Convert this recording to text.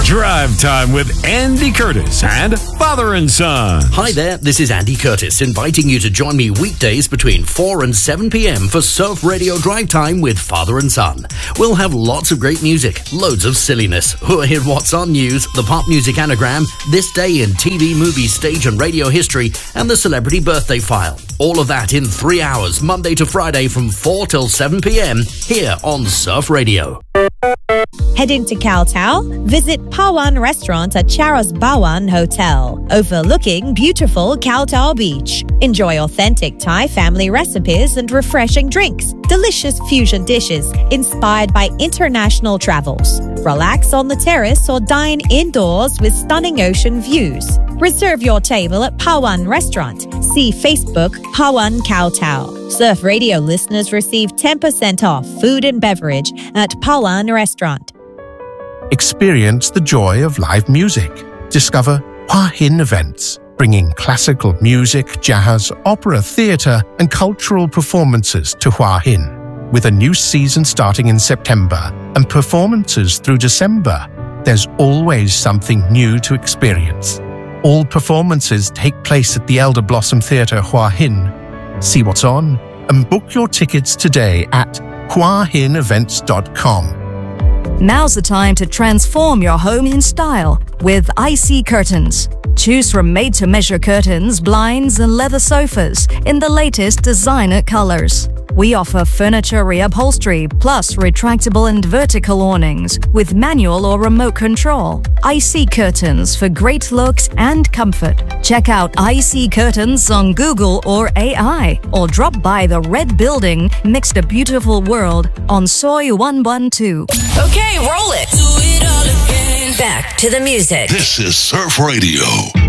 Drive Time with Andy Curtis and Father and Son. Hi there, this is Andy Curtis, inviting you to join me weekdays between 4 and 7 p.m. for Surf Radio Drive Time with Father and Son. We'll have lots of great music, loads of silliness. We'll hear what's on news, the pop music anagram, this day in TV, movie, stage and radio history, and the celebrity birthday file. All of that in 3 hours, Monday to Friday from 4 till 7 p.m. here on Surf Radio. Heading to Kowtow? Visit Pawan Restaurant at Charos Bawan Hotel, overlooking beautiful Kowtow Beach. Enjoy authentic Thai family recipes and refreshing drinks, delicious fusion dishes inspired by international travels. Relax on the terrace or dine indoors with stunning ocean views. Reserve your table at Pawan Restaurant. See Facebook Pawan Kowtow. Surf Radio listeners receive 10% off food and beverage at Pawan Restaurant. Experience the joy of live music. Discover Hua Hin Events, bringing classical music, jazz, opera, theatre and cultural performances to Hua Hin. With a new season starting in September and performances through December, there's always something new to experience. All performances take place at the Elder Blossom Theatre Hua Hin. See what's on and book your tickets today at huahinevents.com. Now's the time to transform your home in style with IC Curtains. Choose from made-to-measure curtains, blinds, and leather sofas in the latest designer colors. We offer furniture reupholstery plus retractable and vertical awnings with manual or remote control. IC Curtains for great looks and comfort. Check out IC Curtains on Google or AI, or drop by the Red Building next to Beautiful World on Soy 112. Okay, roll it. Do it all again. Back to the music. This is Surf Radio.